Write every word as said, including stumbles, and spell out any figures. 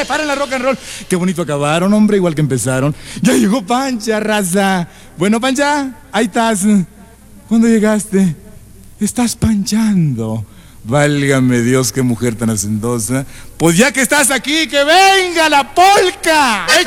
paren la rock and roll. Qué bonito acabaron, hombre, igual que empezaron. Ya llegó Pancha, raza. Bueno, Pancha, ahí estás. ¿Cuándo llegaste? Estás panchando. Válgame Dios, qué mujer tan hacendosa. Pues ya que estás aquí, que venga la polca.